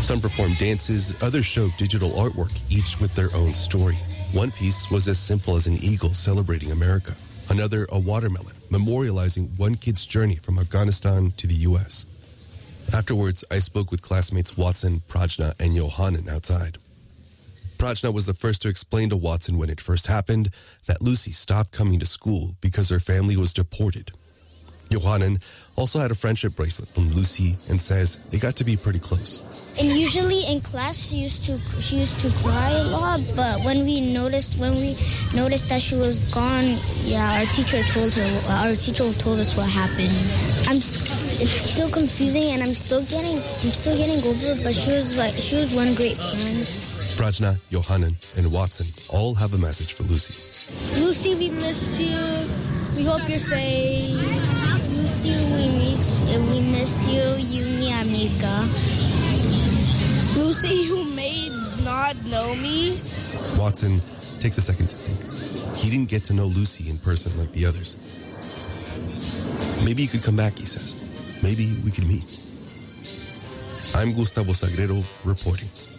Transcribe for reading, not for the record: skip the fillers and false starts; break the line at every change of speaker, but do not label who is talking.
Some performed dances, others showed digital artwork, each with their own story. One piece was as simple as an eagle celebrating America. Another, a watermelon, memorializing one kid's journey from Afghanistan to the U.S. Afterwards, I spoke with classmates Watson, Prajna, and Johanan outside. Prajna was the first to explain to Watson when it first happened that Lucy stopped coming to school because her family was deported. Johanan also had a friendship bracelet from Lucy and says they got to be pretty close.
And usually in class she used to cry a lot, but when we noticed that she was gone, our teacher told us what happened. It's still confusing and I'm still getting over it, but she was one great friend.
Prajna, Johanan, and Watson all have a message for Lucy.
Lucy, we miss you. We hope you're safe. Lucy, we miss you. You, mi amiga.
Lucy, you may not know me.
Watson takes a second to think. He didn't get to know Lucy in person like the others. Maybe you could come back, he says. Maybe we could meet. I'm Gustavo Sagredo reporting.